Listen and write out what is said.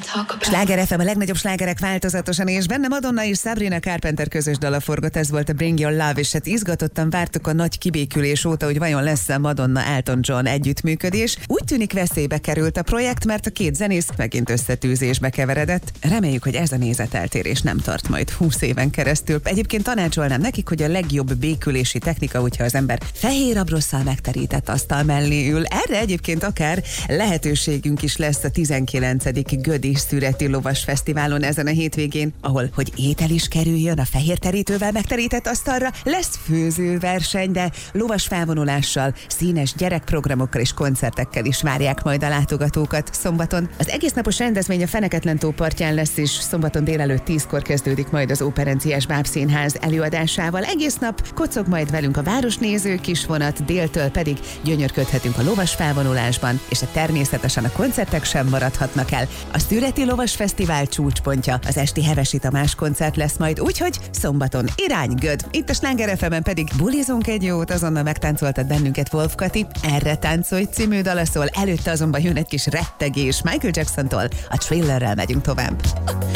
Sláger FM, a legnagyobb slágerek változatosan, és benne Madonna és Sabrina Carpenter közös dala forgott, ez volt a Bring Your Love, és hát izgatottan vártuk a nagy kibékülés óta, hogy vajon lesz-e Madonna-Elton John együttműködés. Úgy tűnik veszélybe került a projekt, mert a két zenész megint összetűzésbe keveredett. Reméljük, hogy ez a nézeteltérés nem tart majd 20 éven keresztül. Egyébként tanácsolnám nekik, hogy a legjobb békülési technika, hogyha az ember fehér abrosszal megterített asztal mellé ül. Erre egyébként akár lehetőségünk is lesz a 19. Gödi Szüreti Lovas Fesztiválon ezen a hétvégén, ahol, hogy étel is kerüljön a fehér terítővel megterített asztalra, lesz főzőverseny, de lovas felvonulással, színes gyerekprogramokkal és koncertekkel is várják majd a látogatókat szombaton. Az egésznapos rendezvény a Feneketlen-tó partján lesz, és szombaton délelőtt 10-kor kezdődik majd az Óperenciás Bábszínház előadásával. Egész nap kocog majd velünk a városnéző kisvonat, déltől pedig gyönyörködhetünk a lovas felvonulásban, és természetesen a koncertek sem maradhatnak el. A Szüreti Lovas Fesztivál csúcspontja az esti Hevesi Tamás koncert lesz majd, úgyhogy szombaton irány Göd. Itt a Sláger FM-en pedig bulizunk egy jót, azonnal megtáncoltat bennünket Wolf Kati. Erre táncolj című dala szól, előtte azonban jön egy kis rettegés Michael Jacksontól, a Thrillerrel megyünk tovább.